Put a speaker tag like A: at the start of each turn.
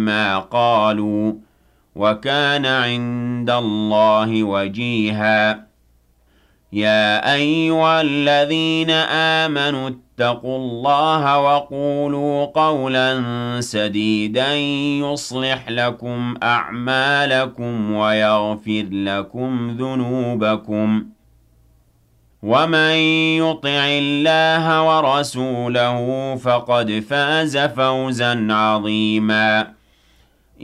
A: بما قالوا وكان عند الله وجيها يا أيها الذين آمنوا اتقوا الله وقولوا قولا سديدا يصلح لكم أعمالكم ويغفر لكم ذنوبكم ومن يطع الله ورسوله فقد فاز فوزا عظيما